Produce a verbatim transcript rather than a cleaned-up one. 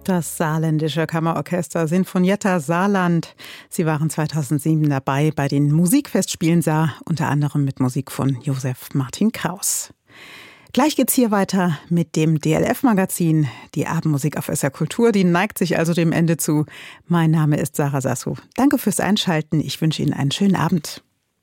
Das saarländische Kammerorchester Sinfonietta Saarland. Sie waren zweitausendsieben dabei bei den Musikfestspielen Saar, unter anderem mit Musik von Josef Martin Kraus. Gleich geht's hier weiter mit dem D L F-Magazin. Die Abendmusik auf S R Kultur, die neigt sich also dem Ende zu. Mein Name ist Sarah Sassou. Danke fürs Einschalten. Ich wünsche Ihnen einen schönen Abend.